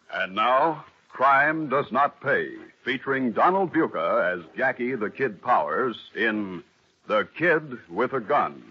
And now, Crime Does Not Pay, featuring Donald Buca as Jackie the Kid Powers in The Kid with a Gun.